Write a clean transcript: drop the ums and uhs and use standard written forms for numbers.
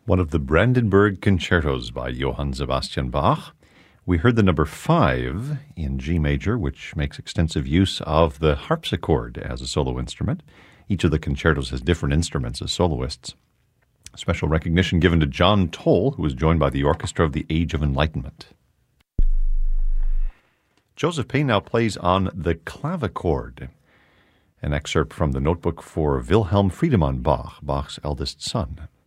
one of the Brandenburg Concertos by Johann Sebastian Bach. We heard the number 5 in G major, which makes extensive use of the harpsichord as a solo instrument. Each of the concertos has different instruments as soloists. Special recognition given to John Toll, who was joined by the Orchestra of the Age of Enlightenment. Joseph Payne now plays on the clavichord, an excerpt from the notebook for Wilhelm Friedemann Bach, Bach's eldest son.